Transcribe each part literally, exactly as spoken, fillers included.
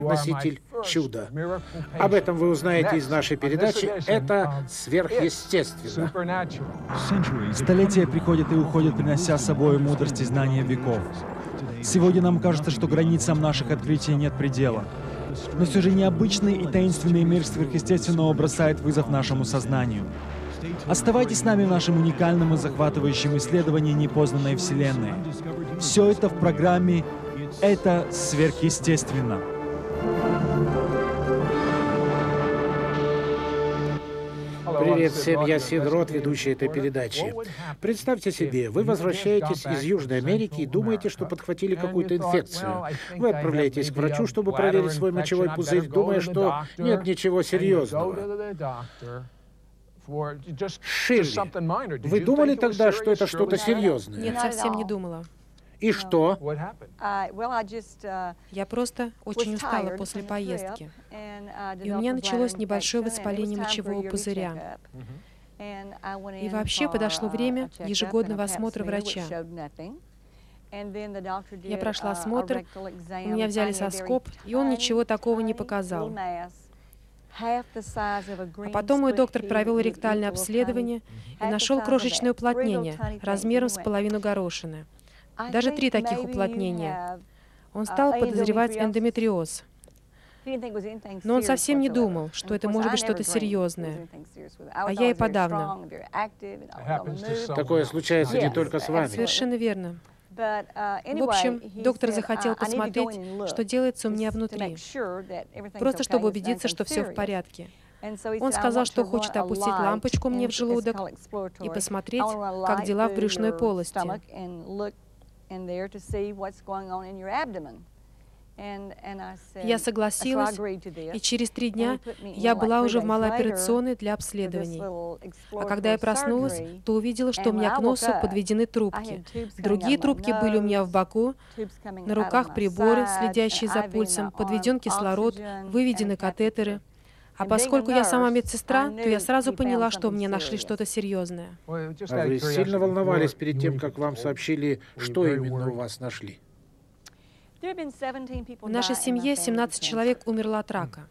носитель чуда. Об этом вы узнаете из нашей передачи «Это сверхъестественно». Столетия приходят и уходят, принося с собой мудрость и знания веков. Сегодня нам кажется, что границам наших открытий нет предела. Но все же необычный и таинственный мир сверхъестественного бросает вызов нашему сознанию. Оставайтесь с нами в нашем уникальном и захватывающем исследовании непознанной Вселенной. Все это в программе «Это сверхъестественно». Привет всем, я Сид Рот, ведущий этой передачи. Представьте себе, вы возвращаетесь из Южной Америки и думаете, что подхватили какую-то инфекцию. Вы отправляетесь к врачу, чтобы проверить свой мочевой пузырь, думая, что нет ничего серьезного. Ширли, вы думали тогда, что это что-то серьезное? Нет, совсем не думала. И что? Я просто очень устала после поездки. И у меня началось небольшое воспаление мочевого пузыря. И вообще подошло время ежегодного осмотра врача. Я прошла осмотр, у меня взяли соскоб, и он ничего такого не показал. А потом мой доктор провел ректальное обследование и нашел крошечное уплотнение размером с половину горошины. Даже три таких уплотнения. Он стал подозревать эндометриоз. Но он совсем не думал, что это может быть что-то серьезное. А я и подавно. Такое случается не только с вами. Совершенно верно. В общем, доктор захотел посмотреть, что делается у меня внутри, просто чтобы убедиться, что все в порядке. Он сказал, что хочет опустить лампочку мне в желудок и посмотреть, как дела в брюшной полости. Я согласилась, и через три дня я была уже в малооперационной для обследований. А когда я проснулась, то увидела, что у меня к носу подведены трубки. Другие трубки были у меня в боку, на руках приборы, следящие за пульсом, подведен кислород, выведены катетеры. А поскольку я сама медсестра, то я сразу поняла, что мне нашли что-то серьезное. А вы сильно волновались перед тем, как вам сообщили, что именно у вас нашли? В нашей семье семнадцать человек умерло от рака.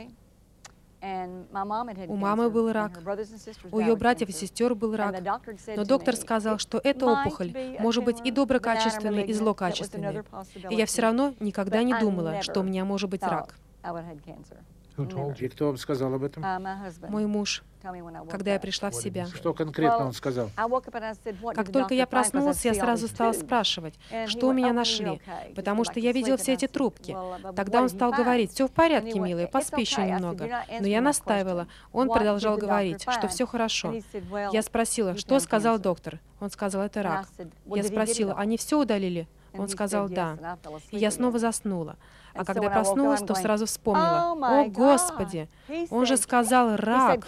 У мамы был рак, у ее братьев и сестер был рак, но доктор сказал, что эта опухоль может быть и доброкачественной, и злокачественной. И я все равно никогда не думала, что у меня может быть рак. И кто вам сказал об этом? Мой муж, когда я пришла в себя. Что конкретно он сказал? Как только я проснулась, я сразу стала спрашивать, что у меня нашли, потому что я видела все эти трубки. Тогда он стал говорить: «Все в порядке, милая, поспи еще немного». Но я настаивала. Он продолжал говорить, что все хорошо. Я спросила, что сказал доктор. Он сказал: «Это рак». Я спросила: «Они все удалили?» Он сказал: «Да». И я снова заснула. А когда проснулась, то сразу вспомнила: «О, Господи! Он же сказал рак!»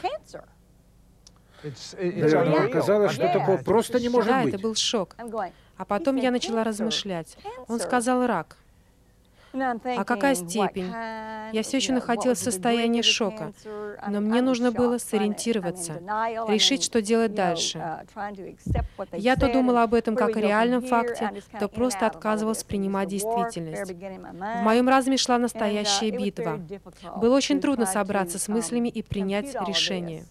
Наверное, вам казалось, что такого просто не может Да, быть. это был шок. А потом я начала размышлять. Он сказал рак. А какая степень? Я все еще находилась в состоянии шока, но мне нужно было сориентироваться, решить, что делать дальше. Я то думала об этом как о реальном факте, то просто отказывалась принимать действительность. В моем разуме шла настоящая битва. Было очень трудно собраться с мыслями и принять решение.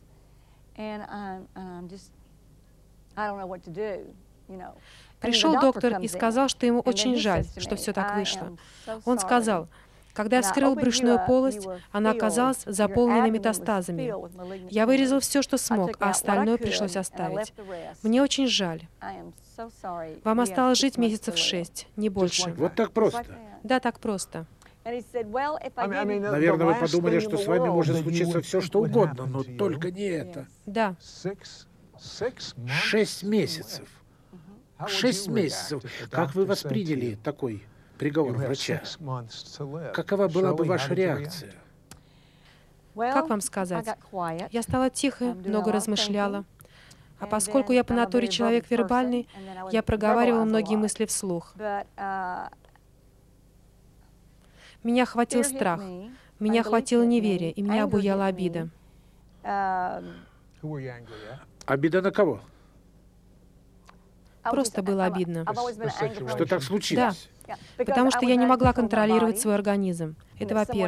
Пришел доктор и сказал, что ему очень жаль, что все так вышло. Он сказал: «Когда я вскрыл брюшную полость, она оказалась заполнена метастазами. Я вырезал все, что смог, а остальное пришлось оставить. Мне очень жаль. Вам осталось жить месяцев шесть, не больше». Вот так просто. Да, так просто. Наверное, вы подумали, что с вами может случиться все, что угодно, но только не это. Да. Шесть месяцев. Шесть месяцев. Как вы восприняли такой приговор врача? Какова была бы ваша реакция? Как вам сказать? Я стала тихо, много размышляла. А поскольку я по натуре человек вербальный, я проговаривала многие мысли вслух. Меня охватил страх, меня охватило неверие, и меня обуяла обида. Обида на кого? Просто было обидно. Что так случилось? Да. Потому что я не могла контролировать свой организм. Это во-первых.